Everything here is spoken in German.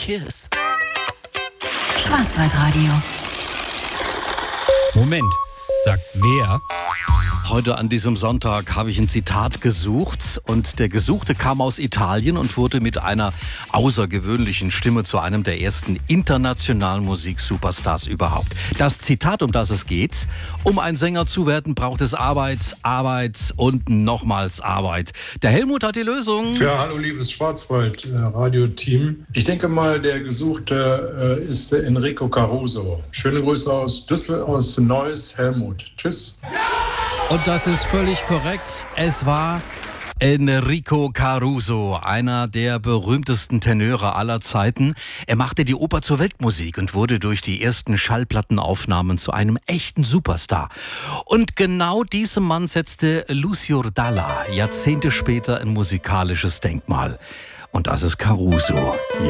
kiss. Schwarzwaldradio. Moment, sagt wer? Heute an diesem Sonntag habe ich ein Zitat gesucht und der Gesuchte kam aus Italien und wurde mit einer außergewöhnlichen Stimme zu einem der ersten internationalen Musik-Superstars überhaupt. Das Zitat, um das es geht: Um ein Sänger zu werden, braucht es Arbeit, Arbeit und nochmals Arbeit. Der Helmut hat die Lösung. Ja, hallo liebes Schwarzwald-Radio-Team. Ich denke mal, der Gesuchte ist der Enrico Caruso. Schöne Grüße aus Neuss, Helmut. Tschüss. Und das ist völlig korrekt. Es war Enrico Caruso, einer der berühmtesten Tenöre aller Zeiten. Er machte die Oper zur Weltmusik und wurde durch die ersten Schallplattenaufnahmen zu einem echten Superstar. Und genau diesem Mann setzte Lucio Dalla Jahrzehnte später ein musikalisches Denkmal. Und das ist Caruso.